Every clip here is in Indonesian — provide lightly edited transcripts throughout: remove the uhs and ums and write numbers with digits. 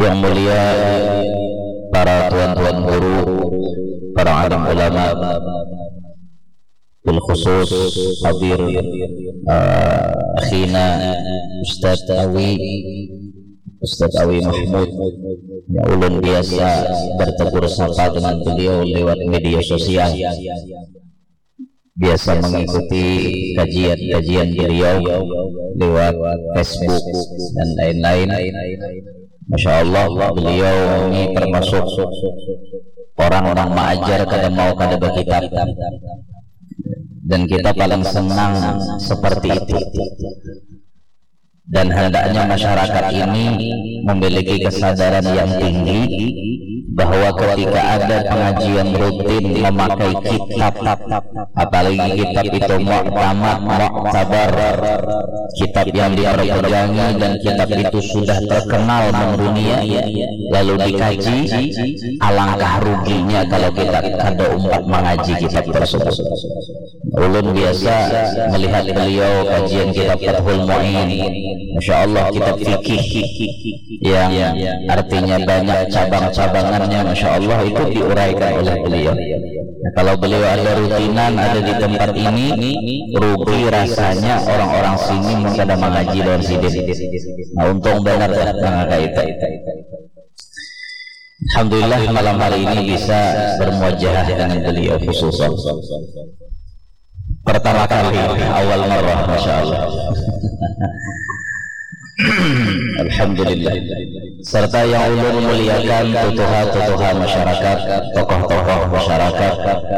Yang mulia para tuan-tuan guru, para alim ulama, bil khusus hadir akhina Ustaz Awi Mahmud yang ulun biasa bertegur sapa dengan beliau lewat media sosial, biasa mengikuti kajian-kajian beliau lewat Facebook dan lain-lain. Masya Allah, beliau ini termasuk orang-orang mengajar kada mau kada berkitab, dan kita paling senang seperti itu. Dan hendaknya masyarakat ini memiliki kesadaran yang tinggi bahwa ketika ada pengajian rutin memakai kitab, apalagi kitab itu mu'tabar, kitab yang diperpegangi dan kitab itu sudah terkenal mendunia, lalu dikaji, alangkah ruginya kalau kita ada umat mengaji kitab tersebut. Ulun biasa melihat beliau kajian kitab Fathul Mu'in, Masya Allah, kitab fikih yang artinya banyak cabang-cabangannya, Masya Allah, itu diuraikan oleh beliau. Nah, kalau beliau ada rutinan ada di tempat ini, rugi rasanya orang-orang sini mengkada mengaji dan sidin. Nah, untung benar itu. Alhamdulillah malam hari ini bisa bermuajahah dengan beliau khususan. Pertama kali, awal marrah, Masya Allah. Alhamdulillah. Serta yang ulun muliakan tutuha-tutuha masyarakat, tokoh-tokoh masyarakat,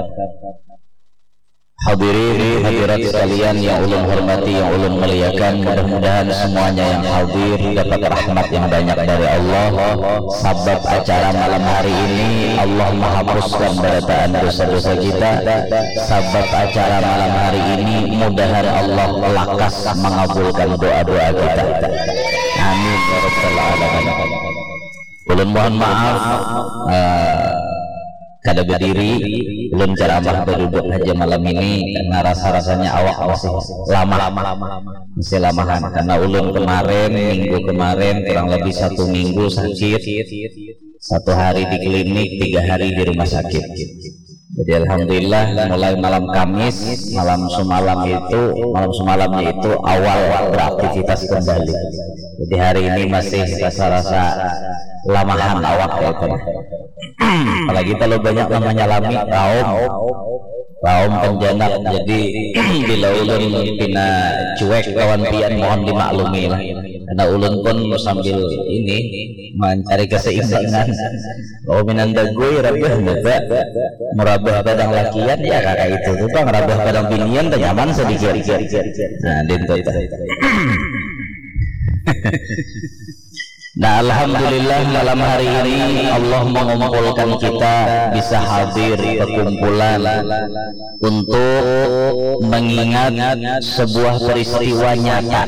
hadirin hadirat sekalian yang ulun hormati, yang ulun muliakan, mudah-mudahan semuanya yang hadir dapat rahmat yang banyak dari Allah. Sabab acara malam hari ini Allah menghapuskan berataan dosa-dosa kita. Sabab acara malam hari ini mudahan Allah lakas mengabulkan doa-doa kita. Amin ya rabbal alamin. Ulun mohon maaf kada berdiri, belum ceramah berduduk aja malam ini karena rasa-rasanya awak masih lamahan karena ulun kemarin, minggu kemarin kurang lebih 1 minggu sakit, 1 hari di klinik, 3 hari di rumah sakit. Jadi alhamdulillah mulai malam Kamis, malam semalamnya itu awal beraktivitas kembali. Jadi hari ini masih rasa-rasa lamahan awak itu. Apalagi kalau banyak namanya lami kaum penjanak, jadi bila ulun pina cuek kawan pian mohon dimaklumi lah, karena ulun pun sambil ini mencari keseimbangan. Minanda gue rabah juga merabah padang lakian ya kakak itu tuh bang, rabah padang binian dan nyaman sedikit. Nah dinto. Nah alhamdulillah malam hari ini Allah mengumpulkan kita bisa hadir ke kumpulan untuk mengingat sebuah peristiwa nyata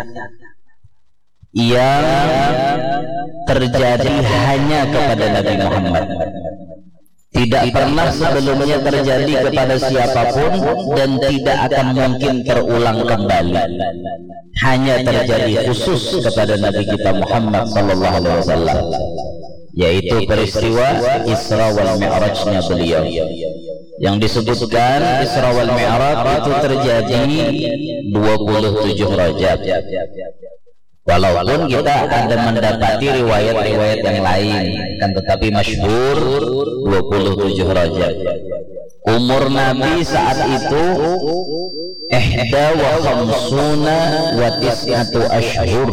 yang terjadi hanya kepada Nabi Muhammad. Tidak pernah sebelumnya terjadi kepada siapapun dan tidak akan mungkin terulang kembali. Hanya terjadi khusus kepada Nabi kita Muhammad sallallahu alaihi wasallam, yaitu peristiwa Isra wal Mi'rajnya beliau. Yang disebutkan Isra wal Mi'raj itu terjadi 27 Rajab. Walaupun kita ada mendapati riwayat-riwayat yang lain, kan tetapi masyhur 27 Rajab. Umur Nabi saat itu ihda wa khamsuna wa tis'atu ashhur,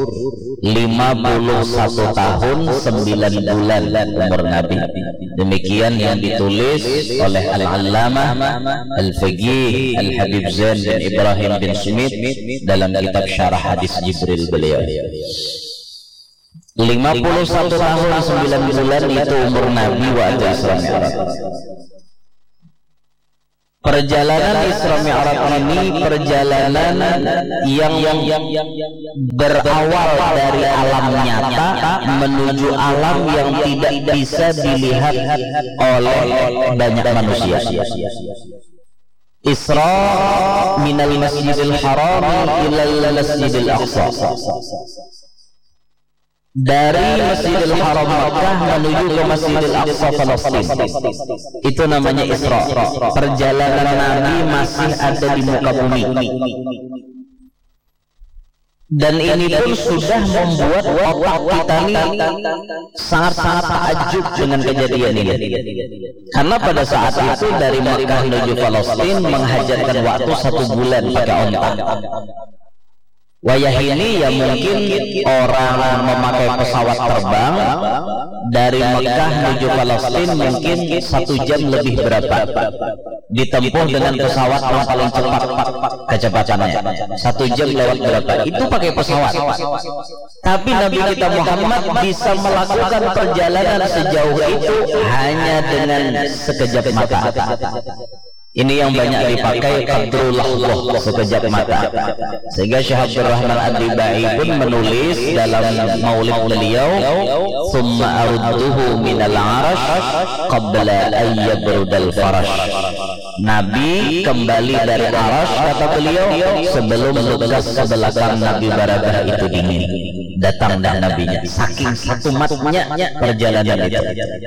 51 tahun 9 bulan umur Nabi. Demikian yang ditulis oleh Al-Allamah Al-Faqih Al-Habib Zain bin Ibrahim bin Smith dalam kitab Syarah Hadis Jibril beliau. 51 tahun 9 bulan itu umur Nabi waktu Isra Mi'raj. Perjalanan Isra Mi'raj ini perjalanan yang berawal dari alam nyata menuju alam yang tidak bisa dilihat oleh banyak manusia. Isra minal Masjidil Haram ilal Masjidil Aqsa. dari Masjidil Haram Makkah menuju ke Masjidil Aqsa Palestina. Itu namanya Isra. Perjalanan Nabi masih ada di muka bumi. Dan ini pun sudah membuat otak kita ini sangat-sangat takjub dengan kejadian ini. Karena pada saat itu dari Makkah menuju Palestina menghajarkan waktu 1 bulan pakai onta. Wayah ini ya mungkin orang memakai pesawat terbang dari Mekah menuju Palestina mungkin 1 jam lebih berapa ditempuh dengan pesawat yang paling cepat kecepatannya 1 jam lewat berapa itu pakai pesawat. Tapi Nabi kita Muhammad bisa melakukan perjalanan sejauh itu hanya dengan sekejap mata. Ini yang banyak dipakai qadrul lahzah, sekejap mata. Sehingga Syekh Abdul Rahman Ad-Dibai pun menulis dalam maulid beliau, "Tsumma arudduhu minal 'arash qabla an yabrudal farash." Nabi kembali dari Arash, kata beliau, sebelum tugas ke belakang Nabi Baradah itu dingin. Datang dah nabinya. Saking satu matnya perjalanan itu.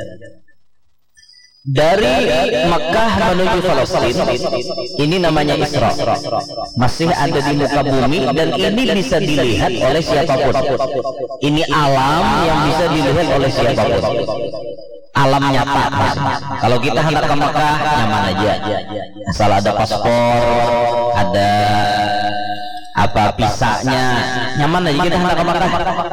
Dari Makkah menuju Palestina ini namanya Isra, masih ada di muka bumi dan ini bisa dilihat oleh siapapun. Ini alam yang bisa dilihat oleh siapapun, alam nyata. Kalau kita hendak ke Makkah nyaman aja, asal ada paspor, ada apa visanya, nyaman aja kita hendak ke Makkah.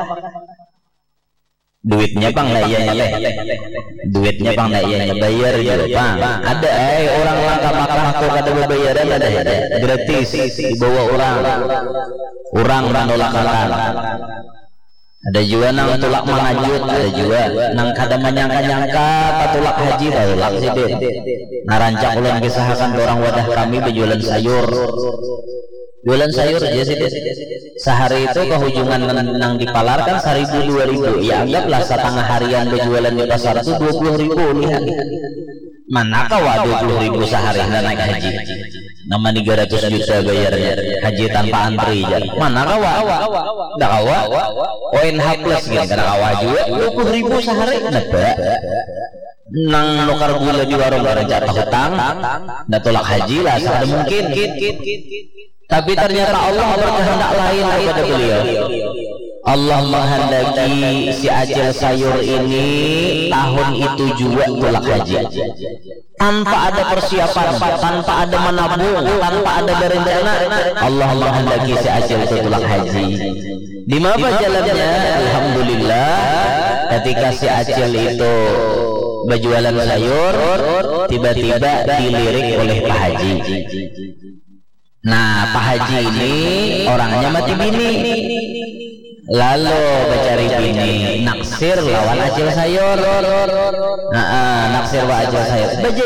Duitnya bang lah iya duitnya bang lah iya bayar juga bang ada orang langka Makkah aku kada berbayaran ada gratis dibawa orang nolak-nolak. Ada juga nang tulak mengajut, ada juga nang kada menyangka-nyangka patulak haji tolak sih deh. Ngarancak ulang kisahkan orang wadah kami berjualan sayur. Jualan sayur aja sih sehari itu kehujungan nang dipalarkan 1.000-2.000 ya anggaplah setengah harian berjualan di pasar itu 20.000 lihat mana kawa 20.000 sehari naik haji nama 300 juta bayarnya haji tanpa antri ya mana kawa nggak kawa ONH plus gini kada kawa juga 20.000 sehari nebak nang nukar gula di warung rencana hutang nggak tolak haji lah ada mungkin. Tapi ternyata Allah berkehendak lain kepada beliau. Allah menghendaki si Acil sayur ini tahun itu juga tolak haji. Tanpa ada persiapan, tanpa ada menabung, tanpa ada berencana, Allah menghendaki si Acil itu tolak haji. Di mana jalannya? Alhamdulillah, ketika si Acil itu berjualan sayur, tiba-tiba dilirik oleh Pak Haji. Nah, Pak Haji ini orangnya mati bini. Lalu mencari bini, naksir lawan Acil sayur. Naksir lawan Acil sayur.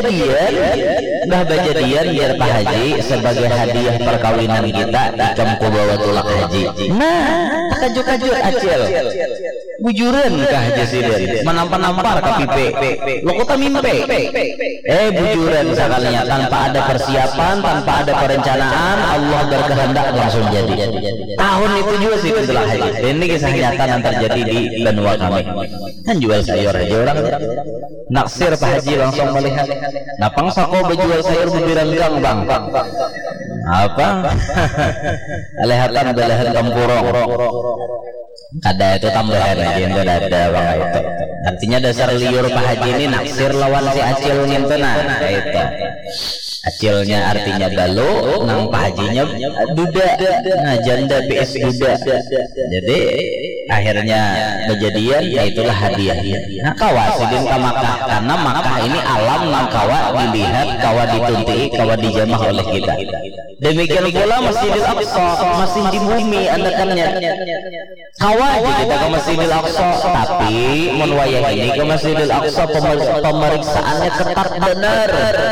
Bajadian biar Pak Haji sebagai hadiah perkawinan kita ikam ku bawa tulak haji. Nah, kaju-kaju Acil. Bujuran kah Haji Sidin? Menampar-nampar ke pipe. Lo kota mimpe. Bujuran sekalinya tanpa ada persiapan, tanpa ada perencanaan, Allah berkehendak langsung jadi. Tahun itu juga sih tulak haji. Ini kisah nyata yang terjadi di benua kami. Kan jual sayur aja orang. Naksir Pak Haji langsung melihat. Napang sako berjual sayur berbirang bang. Apa? Alehatan belahan kampurong. Ada itu tambahan aja yang ada bang itu. Artinya dasar liur Pak Haji ini naksir lawan si Acil ngintena itu. Acilnya artinya dalu, nang Pak Hajinya duda, nah janda PS duda. Jadi akhirnya kejadian yaitulah hadiahnya. Nah kawa sidin ka Makkah karena Makkah ini alam nang kawa dilihat, kawa ditunti, kawa dijamah oleh kita. Demikian pula Masjidil Aqsa masih di bumi andakannya. Kawa aja kita ke Masjidil Aqsa, tapi mun wayah ini ke Masjidil Aqsa pemeriksaannya ketat benar.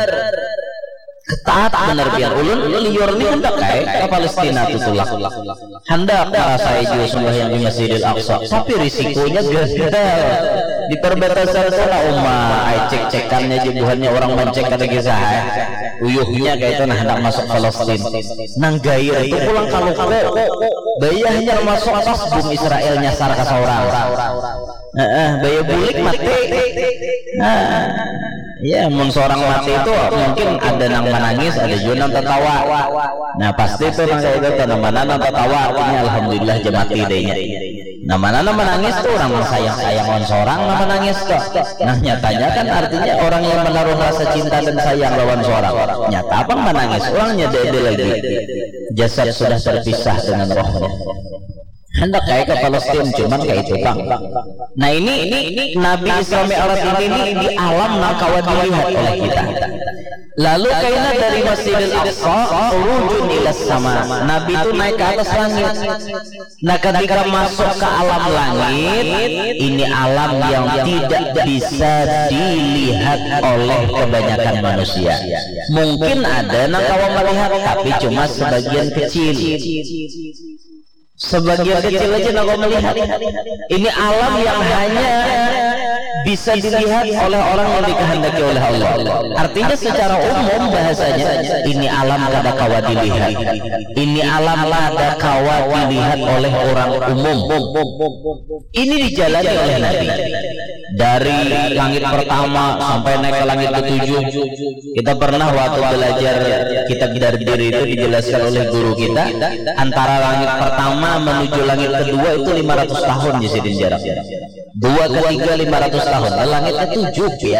Ketat benar biar ulun liur ini hendak ke Palestina itu tulak hendak saya juga sembahyang di Masjidil Aqsa tapi risikonya gede di perbatasan sana cek-cekannya jebuhannya orang mencek kata kisah uyuhnya kayak itu nah hendak masuk Palestina nang gair itu pulang kalau bayahnya masuk pas bum Israel nyasar ke seorang Bayi bulik mati. Ya, mun seorang mati itu mungkin ada nang menangis, ada juga nang tertawa. Nah pasti itu nang kayak itu, mana nang tertawa artinya alhamdulillah jemati dehnya. Nah mana nang menangis tuh orang sayang on seorang nang menangis kok. Nah nyatanya kan artinya orang yang menaruh rasa cinta dan sayang lawan seorang. Nyata apa menangis? Orangnya dede lagi. Jasad sudah terpisah dengan rohnya. Hendak kayak ke Palestina, cuman kayak itu bang. Nah ini Nabi Isra Mi'raj ini di alam nakawa dilihat oleh kita. Lalu kayaknya dari Masjidil Aqsa urujun ila sama. Nabi itu naik ke atas langit. Nah ketika masuk ke alam langit, ini alam yang tidak bisa dilihat oleh kebanyakan manusia. Mungkin ada nakawa melihat, tapi cuma sebagian kecil. Sebagian kecil aja nggak melihat. Ini alam yang hanya bisa dilihat oleh orang yang dikehendaki oleh Allah. Artinya secara umum bahasanya ini alam kada kawa dilihat. Ini alam kada kawa dilihat oleh orang umum. Ini dijalani oleh Nabi. Dari langit pertama sampai naik ke langit ketujuh. Kita pernah waktu belajar kitab Dardiri itu dijelaskan oleh guru kita, antara langit pertama menuju langit kedua itu 500 tahun di sini jarak. 2 ke 3 500 tahun. Langit ke-7 ya.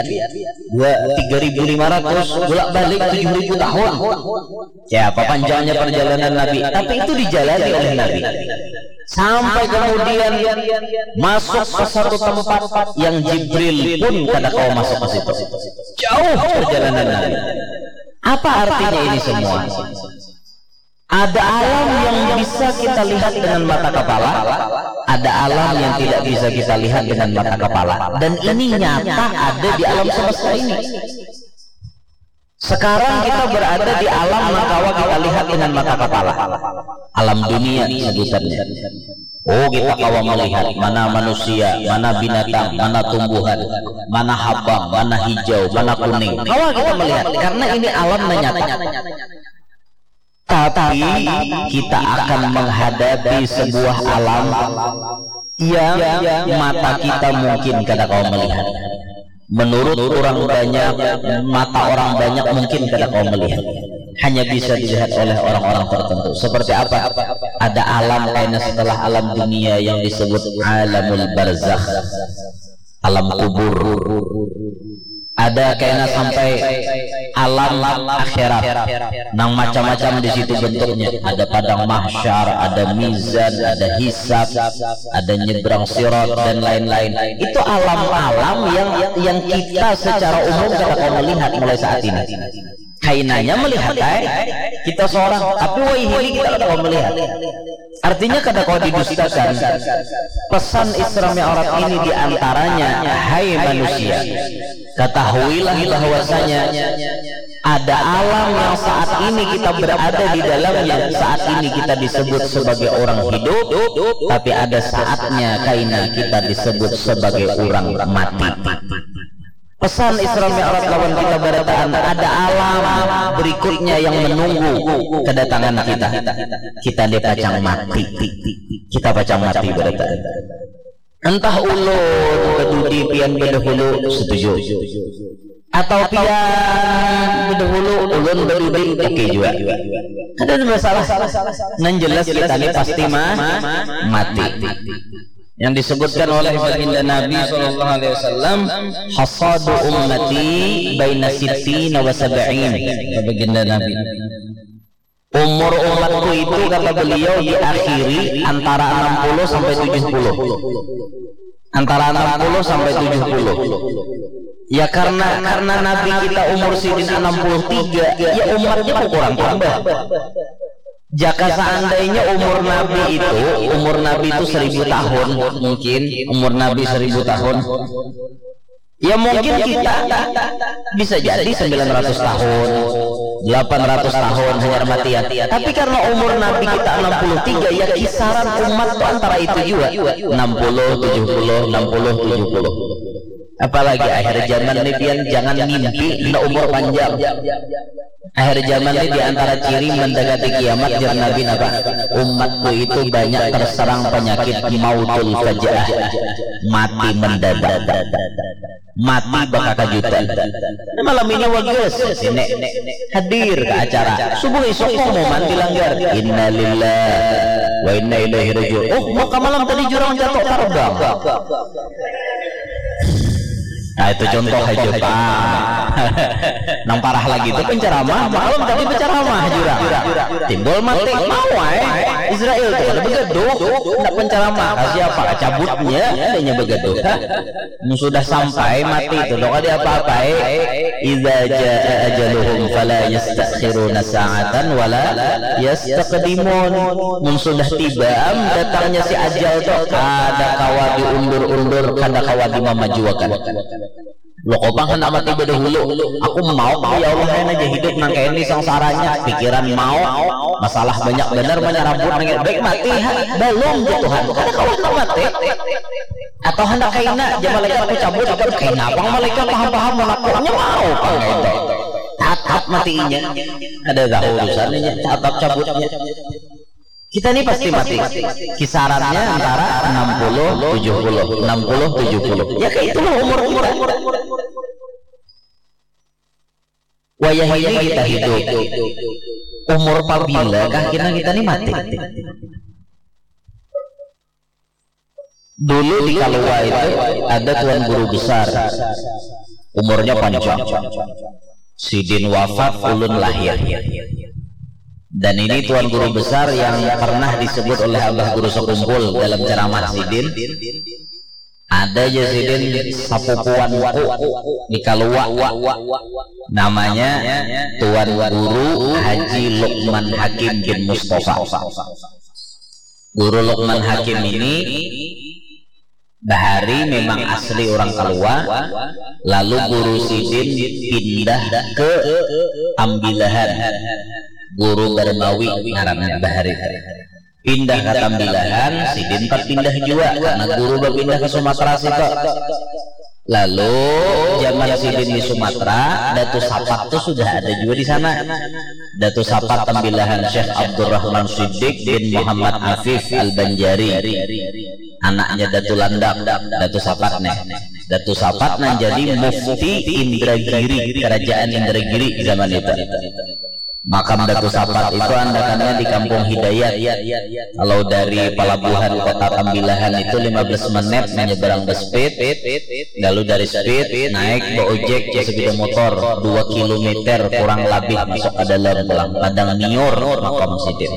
3.500 bolak-balik 7.000 tahun. Ya, apa panjangnya perjalanan Nabi, tapi itu dijalani oleh Nabi. Sampai kemudian masuk ke satu tempat yang Jibril pun kada kau masuk ke situ. Jauh perjalanan Nabi. Apa artinya ini semua? Ada alam yang bisa kita lihat dengan mata kepala, ada alam yang tidak bisa kita lihat dengan mata kepala, dan ini nyata ada di alam semesta ini. Sekarang kita berada di alam makawa kita lihat dengan mata kepala, alam dunia sebutannya. Oh, kita kawa melihat mana manusia, mana binatang, mana tumbuhan, mana habang, mana hijau, mana kuning. Kawa kita melihat karena ini alam nyata. Tapi kita akan menghadapi sebuah alam yang mata kita mungkin kada kau melihat. Menurut orang banyak, mata orang banyak mungkin kada kau melihat. Hanya bisa dilihat oleh orang-orang tertentu. Seperti apa? Ada alam lainnya setelah alam dunia yang disebut alamul barzakh, alam kubur. Ada kayaknya sampai alam akhirat, nang macam-macam di situ bentuknya. Ada padang mahsyar, ada mizan, ada hisab, ada nyebrang sirat dan lain-lain. Itu alam-alam yang kita secara umum tidak akan melihat mulai saat ini. Kainanya melihat kita seorang, tapi wahai kita tidak akan melihat. Artinya kada kau didustakan. Pesan Isra Mi'raj ini diantaranya, hai manusia, ketahuilah bahwasanya ada alam yang saat ini kita berada di dalamnya. Saat ini kita disebut sebagai orang hidup, tapi ada saatnya kaina kita disebut sebagai orang mati. Pesan Isra Mi'raj lawan kita berataan, ada alam berikutnya yang menunggu kedatangan kita. Kita dipacang mati. Kita pacang mati berataan. Entah ulun bedudi pian bedahulu setuju, atau pian bedahulu ulun bedudi oke juga. Ada masalah. Nan jelas kita ini pasti mati. Yang disebutkan oleh baginda Nabi SAW, hasadu ummati baina sittina wa sab'in. Baginda Nabi, umur umatku itu kata beliau diakhiri antara 60 sampai 70. Antara 60 sampai 70. Ya karena Nabi kita umur sidin 63, ya umatnya kurang tambah. Jika seandainya umur Nabi itu 1000 tahun, mungkin umur Nabi 1000 tahun, ya mungkin kita bisa jadi 900 tahun, 800 tahun hanya matian. Tapi karena umur Nabi kita 63, ya kisaran umat itu antara itu juga 60, 70, 60, 70. Apalagi akhir zaman ini pian jangan mimpi na umur panjang. Akhir zaman ini diantara ciri mendekati kiamat jar Nabi apa? Umatku itu banyak terserang penyakit mautul fajaah, mati mendadak, mati bakal kajutan. Nah, malam ini wages sini hadir ke acara subuh esok mau mati langgar. Innalillahi wa inna ilaihi raji'un. Oh, maka malam tadi jurang jatuh terbang. Nah itu contoh aja Pak. Nang parah lagi itu penceramah malam tadi penceramah jurang timbul mati mau Israel tuh ada begaduh nak penceramah siapa cabutnya adanya begaduh sudah sampai mati itu dong ada apa-apa idza jaa ajaluhum fala yastakhiruna sa'atan wala yastaqdimun. Mun sudah tiba datangnya si ajal tuh ada kawa diundur-undur kada kawa dimamajuakan. Lo kopang hendak mati berdahulu. Aku mau ya Allah aja hidup nangka ini sengsaranya pikiran mau masalah banyak benar menyerabut nangka baik mati belum Tuhan ada kawan mati atau hendak kaina jam malaikat aku cabut kaina bang malaikat paham-paham melakukannya mau tatap matinya ada tahu urusannya tatap cabutnya. Kita ini pasti mati. Kisarannya antara 60 70, 60 70. Ya kayak itulah umur. Wayah ini kita hidup. Umur pabila kah kita ini mati. Dulu di Kalua itu ada tuan guru besar. Umurnya panjang. Sidin wafat, ulun lahir. Dan ini tuan guru besar yang pernah disebut oleh Abah Guru Sekumpul dalam ceramah Sidin. Ada aja Sidin sapupuan di Kalua, namanya Tuan Guru Haji Luqman Hakim bin Mustafa. Guru Luqman Hakim ini Bahari memang asli orang Kalua, lalu Guru Sidin pindah ke Ambilahan. Guru Barmawi ngaranna Bahari pindah ke Tambilahan, Sidin pindah juga karena guru berpindah ke Sumatera situ. Lalu zaman Sidin di Sumatera, Datu Sapat itu sudah ada juga di sana. Datu Sapat Tambilahan Syekh Abdurrahman Siddiq bin Muhammad Afif Al-Banjari, anaknya Datu Landak, Datu Sapat nih. Datu Sapat jadi mufti Indragiri, kerajaan Indragiri zaman itu. Makam Datu Sapat itu andakannya di Kampung Hidayat. Kalau dari pelabuhan kota Tambilahan itu 15 menit menyeberang ke Speed. Lalu dari Speed naik ke ojek ke sepeda motor 2 km kurang lebih masuk ke dalam Padang Nior makam Sidin.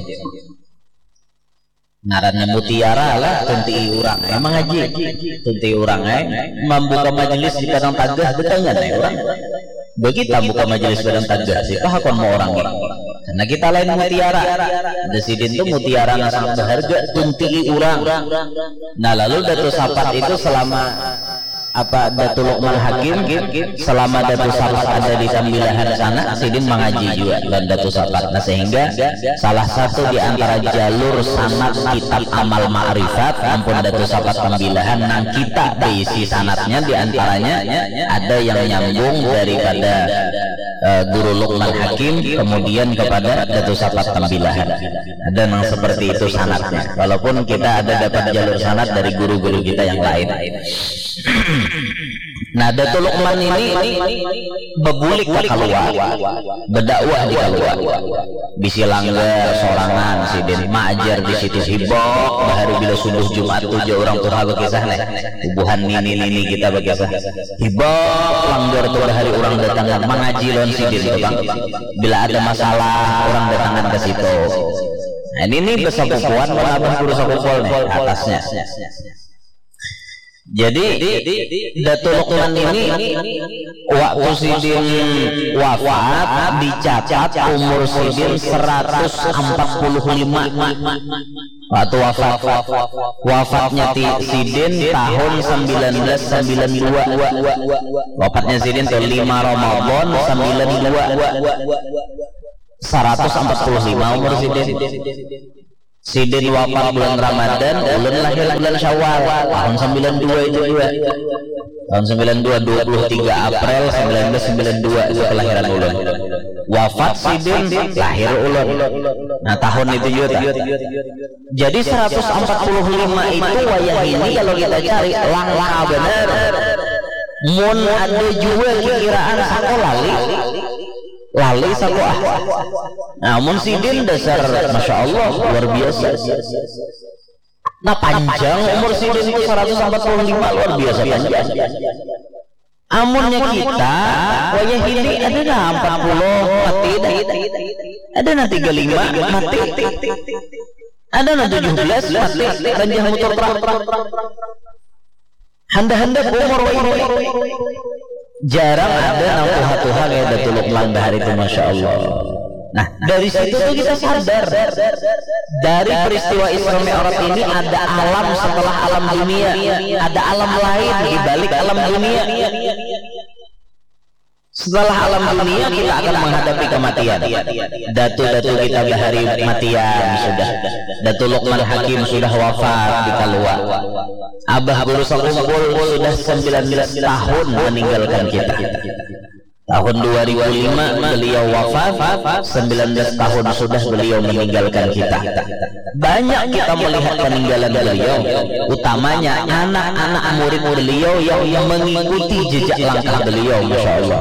Ngaranna Mutiara lah tunti urang emang aja tunti urang membuka majelis di Padang Tagah betangan urang begitu buka majelis Padang Tagah sih kah kon mau orang karena kita lain Mutiara ada Sidin tuh Mutiara yang sangat berharga tunti urang. Nah lalu Datu Sapat itu selama Datu Luqman Hakim selama Datu Sapat ada di Tambilahan sana Sidin mengaji juga dan Datu Sapat. Nah sehingga salah satu di antara jalur sanad kitab amal ma'rifat ampun Datu Sapat Tambilahan nang kita diisi sanadnya di antaranya ada yang nyambung daripada Guru Luqman Hakim kemudian kepada Datu Sapat Tambilahan. Ada yang seperti itu sanadnya walaupun kita ada dapat jalur sanad dari guru-guru kita yang lain. Nah Datu Luqman ini bebulik ke Kalua, berdakwah di Kalua, bisi langgar sorangan Sidin majar di situ hibok bahari bila subuh Jumat tujuh orang tuh berkisah nih ubuhan nini kita berkisah hibok langgar tuh bahari orang datangan mengaji lon Sidin tuh bang bila ada masalah orang datangan ke situ. Nah ini besapupuan Abah Guru Sekumpul nih atasnya. Jadi Datu Luqman ini waktu Sidin wafat dicatat umur Sidin 145 waktu wafatnya Sidin tahun 1992 wafatnya Sidin tuh 5 Ramadan 92 145 umur Sidin wafat bulan Ramadan, ulun lahir bulan Syawal tahun 92 itu juga. Tahun 92 23 April 1992 itu kelahiran ulun. wafat sidin lahir ulun. Nah tahun itu juga. Jadi 145 itu wayah ini kalau kita cari langka bener. Mun ada juga kiraan sako lali sako namun sidin dasar masya Allah luar biasa. Nah panjang umur sidin itu 145 luar biasa panjang. Amunnya kita wayah ini ada na 40 mati, ada na 35 mati, ada na 17 mati, ranjah motor terang. Handa-handa umur ini jarang ada nang tuha-tuha kayak Datuk Lang Bahar itu masya Allah. Nah dari situ tuh kita sadar dari peristiwa Isra Mi'raj ini ada alam setelah alam dunia, ada alam lain di balik alam dunia. Setelah alam dunia kita akan menghadapi kematian. Datu-datu kita bahari matian sudah. Datu Luqman Hakim sudah wafat di Kalua. Abah Guru Sakumpul sudah 19 tahun meninggalkan kita. Tahun 2005 beliau wafat, 19 tahun sudah beliau meninggalkan kita. Banyak kita melihat peninggalan beliau, utamanya anak-anak murid beliau yang mengikuti jejak langkah beliau, masya Allah.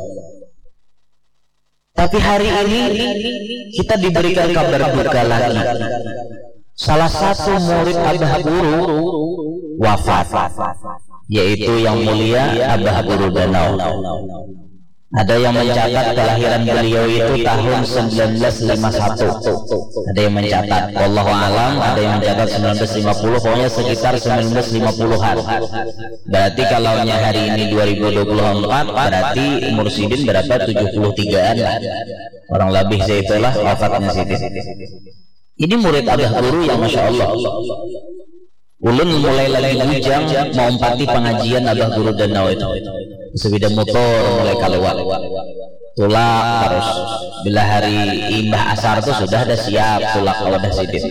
Tapi hari ini kita diberikan kabar duka lagi. Salah satu murid Abah Guru wafat, yaitu yang mulia Abah Guru Danau. Ada yang mencatat kelahiran beliau itu tahun 1951. Ada yang mencatat, wallahu alam, ada yang mencatat 1950, pokoknya sekitar 1950-an. Berarti kalau hari ini 2024, berarti umur sidin berapa? 73-an. Orang lebih seitulah wafatnya sidin. Ini murid Abah Guru yang masya Allah. Ulun mulai lagi bujang mau empati pengajian Abah Guru Danau itu. Sepeda motor mulai keluar, tulak terus. Bila hari imbah asar itu sudah ada siap tulak kalau dah sidin.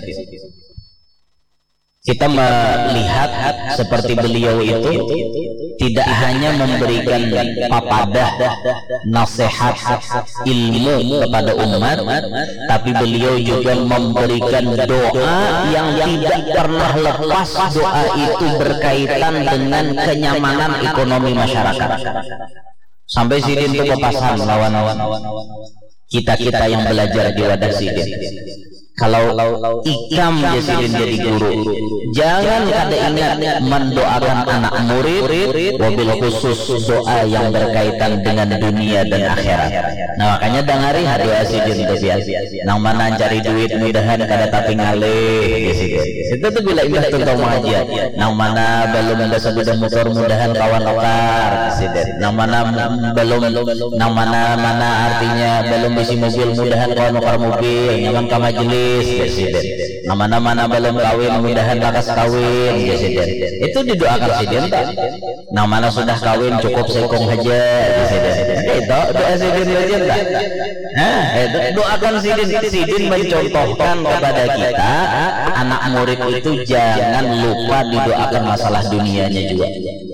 Kita melihat seperti beliau itu tidak hanya memberikan papadah nasihat ilmu kepada umat, tapi beliau juga memberikan doa yang tidak pernah lepas. Doa itu berkaitan dengan kenyamanan ekonomi masyarakat. Sampai sidin itu papasan lawan-lawan kita yang belajar di wadah sidin. Kalau ikam sidin jadi guru, jangan kada ingat mendoakan anak murid, wabil khusus doa yang berkaitan dengan dunia dan akhirat. Nah makanya dengari doa sidin itu biasa. Nang mana cari duit mudahan kada tapi ngalih sidin. Itu tuh bila imbah tentang aja. Nang mana belum ada sepeda motor mudahan kawan lokar sidin. Nang mana belum, nang mana artinya belum isi mobil mudahan kawan lokar mobil, nyaman ke majelis. Presiden, nama-nama belum kawin, mudahan lakas kawin, presiden. Itu didoakan presiden tak? Nama sudah kawin cukup sekong aja, presiden. Itu doa presiden aja tak? Doakan presiden mencontohkan kepada kita, anak murid itu jangan lupa didoakan masalah dunianya juga.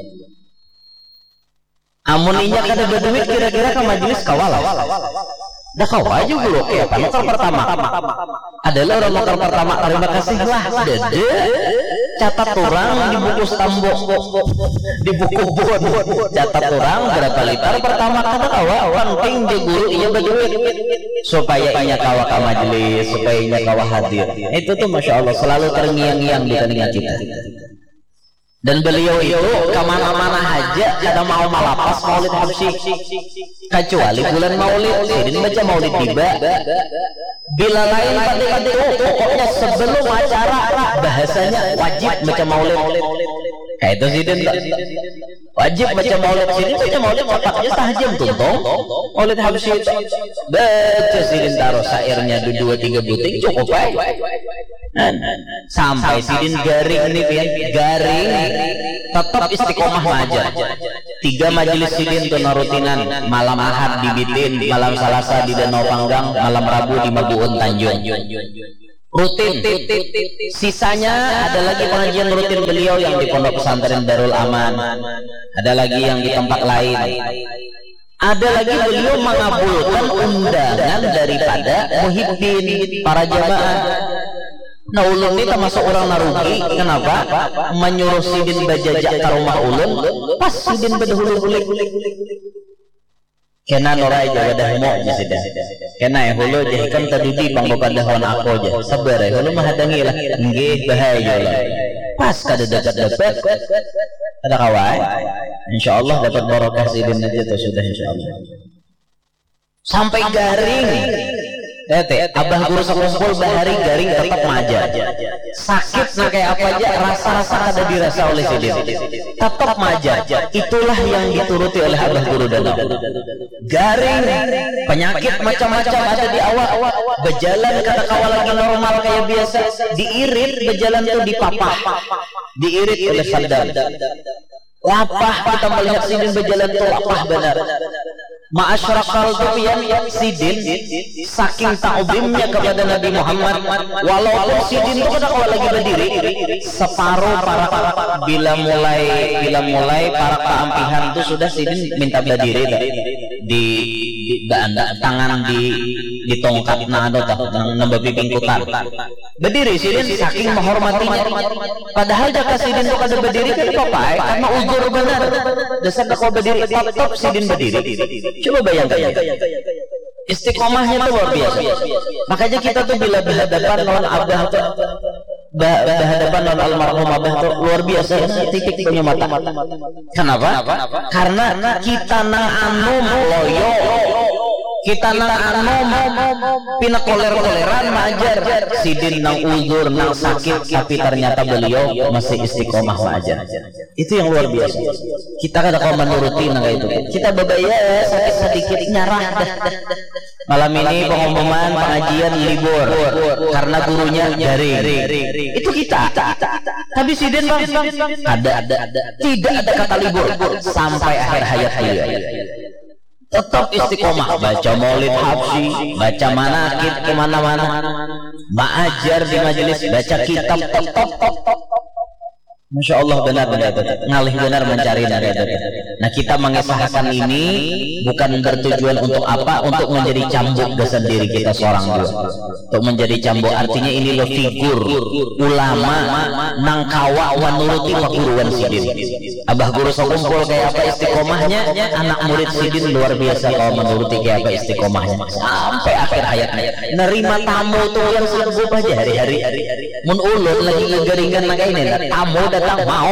Amuninya kada berduit kira-kira ke majelis kawal. Dah kau aja dulu, apa motor pertama adalah orang motor pertama. Terima kasih lah, dede catat orang di buku stambok, di buku bon, catat orang berapa liter pertama kata kawa. Penting di guru iya berduit supaya inya kawa ke majelis, supaya inya kawa hadir. Itu tuh masya Allah selalu terngiang-ngiang di telinga kita. Dan beliau itu kemana-mana aja kada mau malapas maulid habsyi, kecuali bulan maulid. Sidin baca maulid tiba. Bila lain pada itu pokoknya sebelum acara bahasanya wajib baca maulid. Kayak itu sidin wajib baca maulid. Sidin baca maulid cepatnya setengah jam tuntung. Maulid habsyi baca sidin taruh syairnya 2-3 buting cukup sampai sidin garing nih garing tetap istiqomah aja. 3 majelis sidin tuh narutinan, malam Ahad di Bitin, malam Selasa di Danau Panggang, malam Rabu di Mabuun Tanjung. Rutin. Sisanya ada lagi pengajian rutin beliau yang di Pondok Pesantren Darul Aman, ada lagi yang di tempat lain. Ada lagi beliau mengabulkan undangan daripada muhibbin, para jamaah. Nah ulun ini termasuk orang narugi. Kenapa? Menyuruh sidin bajajak ke rumah ulun, pas sidin berdahulu-hulu kena norai jaga dahmo masida. Kena hulu jahikan tadi di panggokan dahon aku aja. Sabar hulu menghadangi lah. Nggih bahaya lah. Pas kada dekat-dekat ada kawan. Insyaallah dapat barokah sidin aja tuh sudah insyaallah. Sampai garing. Abah guru sekumpul bahari garing tetap maja. Sakit nah kayak apa aja rasa-rasa ada dirasa oleh sidin. Tetap maja. Itulah yang dituruti oleh abah guru dan garing. Penyakit macam-macam ada di awak. Berjalan kata kawal lagi normal kayak biasa. Diirit berjalan tuh dipapah. Diirit oleh sadar. Lapah kita melihat sidin berjalan tuh lapah benar. Ma'asyarakal dupian sidin saking ta'zimnya kepada Nabi Muhammad, walaupun sidin itu kada kalau lagi berdiri separuh para bila mulai para keampihan itu sudah sidin minta berdiri di tangan di tongkat nambah pingkutan berdiri sidin saking menghormatinya. Padahal jika sidin itu kada berdiri kan apa karena uzur benar dasar kau berdiri tetap sidin berdiri. Coba bayangkan istiqomahnya itu luar biasa. Makanya kita tuh bila berhadapan non abah tuh berhadapan non almarhum abah tuh luar biasa titik punya mata. Kenapa? Karena kita nang anu loyo, kita nang anu pina koleran majar sidin nang uzur nang sakit tapi ternyata beliau masih istiqomah majar. Itu yang luar biasa. Kita kada kau menuruti nang itu. Kita berbaya sakit sedikit nyarah dah. Malam ini pengumuman pengajian libur karena gurunya garing. Itu kita. Tapi sidin bang ada tidak ada kata libur sampai akhir hayat beliau. Tetap istiqomah baca maulid habsyi, baca manakib kemana-mana, mengajar di majelis, baca kitab tetap. Masya Allah benar ngalih benar mencari nada. Nah kita mengesahkan ini bukan bertujuan untuk apa, untuk menjadi cambuk sendiri kita seorang dua, untuk menjadi cambuk. Artinya ini lo figur ulama nang kawa wanuruti paguruan sidin. Abah guru sekumpul kayak apa istiqomahnya, anak murid sidin luar biasa kalau menuruti kayak apa istiqomahnya sampai akhir hayatnya. Nerima tamu tuh yang sanggup aja hari-hari. Mun ulun lagi ngegaringan naga ini, tamu datang mau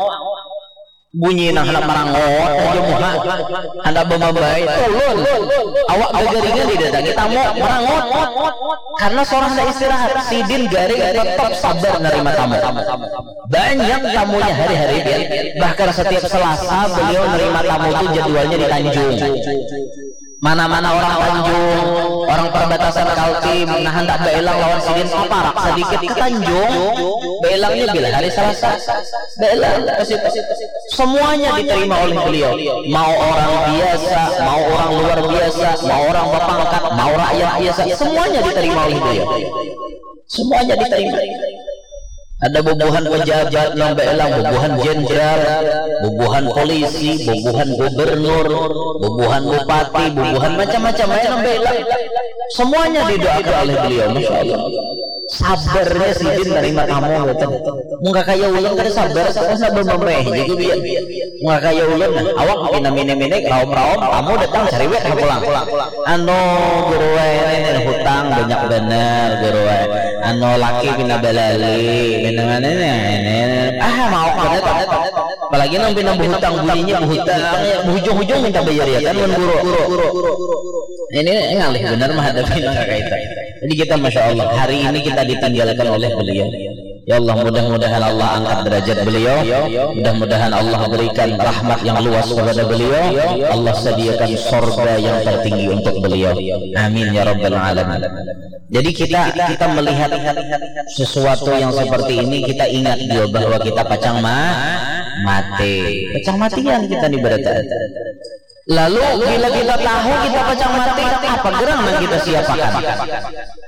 bunyi nang hendak marangot aja muha hendak memambai ulun awak garingan didatangi tamu marangot karena seorang hendak istirahat. Sidin garing tetap sabar menerima tamu. Banyak tamunya hari-hari biar bahkan setiap Selasa beliau menerima tamu itu jadwalnya di Tanjung. Mana-mana orang Tanjung, orang perbatasan Kaltim, nah hendak beelang lawan sidin parak sedikit ke Tanjung, beelangnya bila hari Selasa, beelang semuanya diterima oleh beliau. Mau orang biasa, mau orang luar biasa, mau orang berpangkat, mau rakyat biasa, semuanya diterima oleh beliau. Semuanya diterima. Ada bubuhan pejabat nang beelang, bubuhan jenderal, bubuhan polisi, bubuhan gubernur, bubuhan bupati, bubuhan macam-macam nang beelang. Semuanya didoakan oleh beliau. Masya Allah. Sabarnya sidin nerima tamu gitu. Muka kaya ulang kada sabar, sabar memeh jadi dia. Muka kaya ulang, awak pina mine-mine raom-raom, tamu datang cari wet pulang. Ano guru ini hutang banyak bener guru. Ano laki pina belali. Mau banget apalagi nang pinang berhutang bunyinya berhutang hujung-hujung minta bayar ya kan guru ini ngalih benar menghadapi kaitan. Jadi kita Masya Allah hari ini kita ditinggalkan oleh beliau. Ya Allah mudah-mudahan Allah angkat derajat beliau, mudah-mudahan Allah berikan rahmat yang luas kepada beliau, Allah sediakan surga yang tertinggi untuk beliau. Amin ya rabbal alamin. Jadi kita melihat sesuatu yang seperti ini, kita ingat juga bahwa kita pacang mati yang kita diberitakan. Lalu bila kita tahu kita pacang mati, apa gerangan kita siapakan?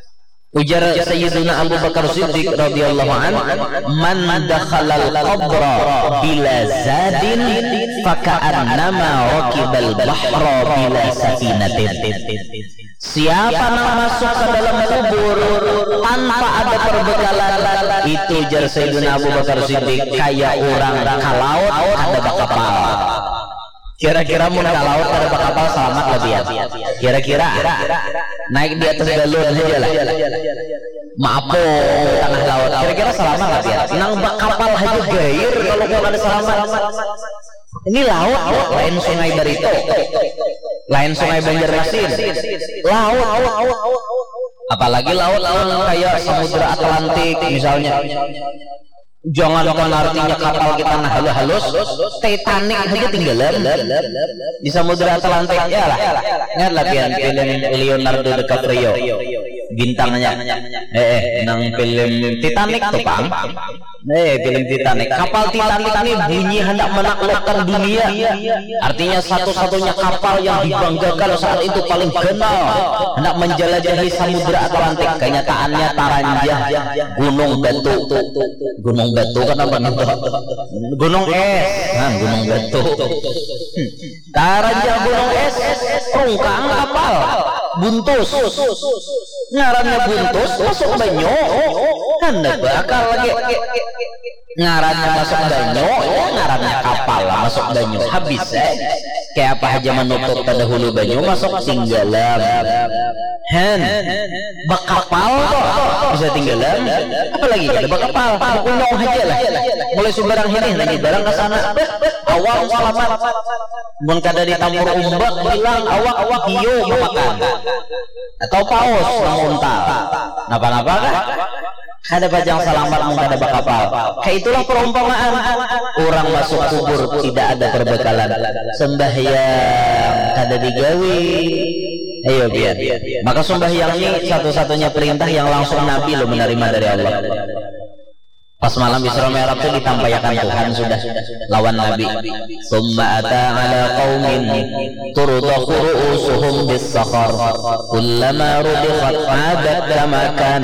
Ujar Sayyiduna Abu Bakar Siddiq radhiyallahu an, man dakhalal qabra bila zadin faka'annama raqibal bahra bila safinatin. Siapa yang masuk ke dalam kubur tanpa ada perbekalan, itu ujar Sayyiduna Abu Bakar Siddiq kayak orang ke laut ada kapal. Kira-kira mun ke laut ada kapal selamat lebih ya? Kira-kira naik di atas galon aja lah. Maapo tengah laut. Kira-kira selamat lah ya? Nang kapal haji gair kalau mau ada selamat. Ini laut, lain sungai Barito, lain sungai Banjarmasin, laut. Apalagi laut kayak Samudra Atlantik misalnya. Jangankan artinya kapal kita nah halus, Titanic aja tinggalan di Samudra Atlantik ya lah. Ingatlah film Leonardo DiCaprio bintangnya nang film Titanic tuh Pak. Film Titanic. Kapal Titanic ini bunyi hendak menaklukkan dunia. Artinya satu-satunya kapal yang dibanggakan saat itu paling kenal hendak menjelajahi Samudra Atlantik. Kenyataannya taranjah gunung batu kan apa nih? Gunung es. Nah, gunung batu. Taranjah gunung es, rungkang kapal buntus. Ngarannya buntus masuk banyu. Hendak bakal lagi. Ngarannya masuk banyu, ngarannya kapal masuk banyu. Habis kayak apa aja menutup pada hulu banyu masuk tinggalan. Bak kapal kok bisa tinggalan. Apalagi ada bak kapal, unong aja lah. Mulai sumberang ini lagi barang ke sana. Awak selamat. Mun kada ditampur umbak bilang awak hiu makan. Atau paus unta. Napa-napa kan? Ada pajang selamat mun kada bak kapal. Kayak itulah perumpamaan orang masuk kubur tidak ada perbekalan. Sembahyang kada digawi. Ayo biar. Maka sembahyang ini satu-satunya perintah yang langsung Nabi lo menerima dari Allah. Pas malam Isra Mi'raj itu ditampaikan Tuhan sudah lawan Nabi. Summa ata ala qaumin turdahu ru'usuhum bis-sakhar kullama rudikhat 'adat kama